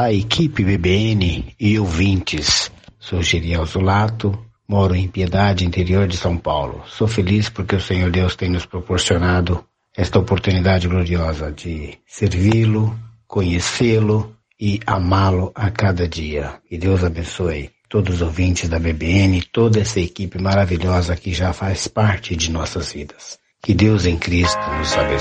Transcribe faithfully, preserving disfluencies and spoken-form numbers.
Olá, equipe B B N e ouvintes. Sou Geriel Zulato, moro em Piedade, interior de São Paulo. Sou feliz porque o Senhor Deus tem nos proporcionado esta oportunidade gloriosa de servi-lo, conhecê-lo e amá-lo a cada dia. Que Deus abençoe todos os ouvintes da B B N, toda essa equipe maravilhosa que já faz parte de nossas vidas. Que Deus em Cristo nos abençoe.